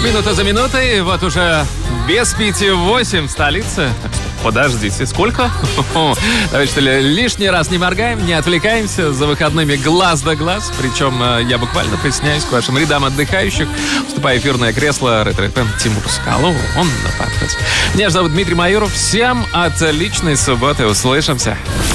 Минута за минутой, вот уже без 5:08 в столице. Подождите, сколько? Давайте, что ли, лишний раз не моргаем, не отвлекаемся. За выходными глаз да глаз. Причем я буквально присоединяюсь к вашим рядам отдыхающих, вступая в эфирное кресло Ретро-ФМ Тимур Скалов. Он на подкасте. Меня зовут Дмитрий Майоров. Всем отличной субботы. Услышимся.